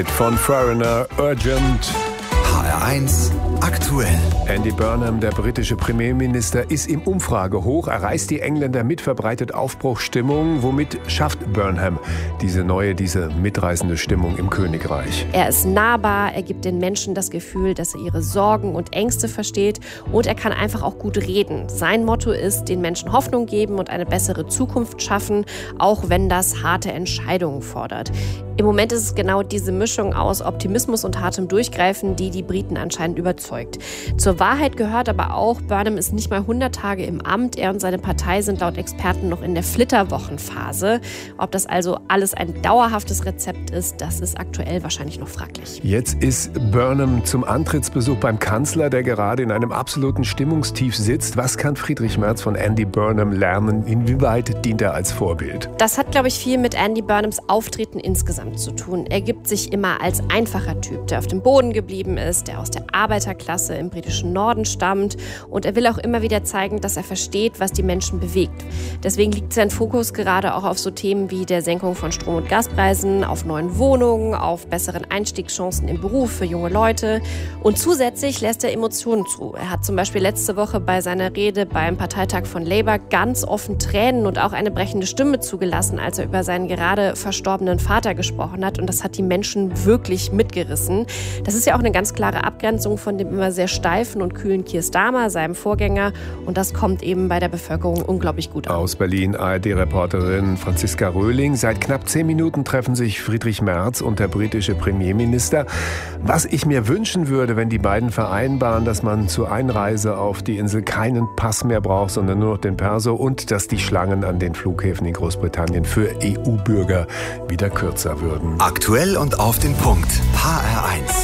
Von Foreigner, Urgent. HR1 aktuell. Andy Burnham, der britische Premierminister, ist im Umfragehoch. Er reißt die Engländer mit, verbreitet Aufbruchsstimmung. Womit schafft Burnham diese mitreißende Stimmung im Königreich? Er ist nahbar, er gibt den Menschen das Gefühl, dass er ihre Sorgen und Ängste versteht und er kann einfach auch gut reden. Sein Motto ist, den Menschen Hoffnung geben und eine bessere Zukunft schaffen, auch wenn das harte Entscheidungen fordert. Im Moment ist es genau diese Mischung aus Optimismus und hartem Durchgreifen, die die Briten anscheinend überzeugt. Zur Wahrheit gehört aber auch, Burnham ist nicht mal 100 Tage im Amt. Er und seine Partei sind laut Experten noch in der Flitterwochenphase. Ob das also alles ein dauerhaftes Rezept ist, das ist aktuell wahrscheinlich noch fraglich. Jetzt ist Burnham zum Antrittsbesuch beim Kanzler, der gerade in einem absoluten Stimmungstief sitzt. Was kann Friedrich Merz von Andy Burnham lernen? Inwieweit dient er als Vorbild? Das hat, glaube ich, viel mit Andy Burnhams Auftreten insgesamt zu tun. Er gibt sich immer als einfacher Typ, der auf dem Boden geblieben ist, der aus der Arbeiterklasse im britischen Norden stammt. Und er will auch immer wieder zeigen, dass er versteht, was die Menschen bewegt. Deswegen liegt sein Fokus gerade auch auf so Themen wie der Senkung von Strom- und Gaspreisen, auf neuen Wohnungen, auf besseren Einstiegschancen im Beruf für junge Leute. Und zusätzlich lässt er Emotionen zu. Er hat zum Beispiel letzte Woche bei seiner Rede beim Parteitag von Labour ganz offen Tränen und auch eine brechende Stimme zugelassen, als er über seinen gerade verstorbenen Vater gesprochen hat. Und das hat die Menschen wirklich mitgerissen. Das ist ja auch eine ganz klare Abgrenzung von dem immer sehr steifen und kühlen Keir Starmer, seinem Vorgänger. Und das kommt eben bei der Bevölkerung unglaublich gut an. Aus Berlin ARD-Reporterin Franziska Röhling. Seit knapp 10 Minuten treffen sich Friedrich Merz und der britische Premierminister. Was ich mir wünschen würde, wenn die beiden vereinbaren, dass man zur Einreise auf die Insel keinen Pass mehr braucht, sondern nur noch den Perso und dass die Schlangen an den Flughäfen in Großbritannien für EU-Bürger wieder kürzer würden. Aktuell und auf den Punkt. HR1.